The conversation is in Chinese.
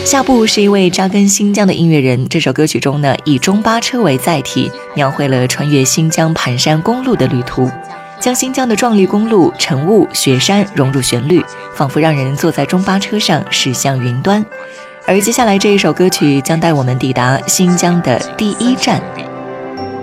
夏布是一位扎根新疆的音乐人，这首歌曲中呢，以中巴车为载体，描绘了穿越新疆盘山公路的旅途，将新疆的壮丽公路、晨雾、雪山融入旋律，仿佛让人坐在中巴车上驶向云端。而接下来这一首歌曲将带我们抵达新疆的第一站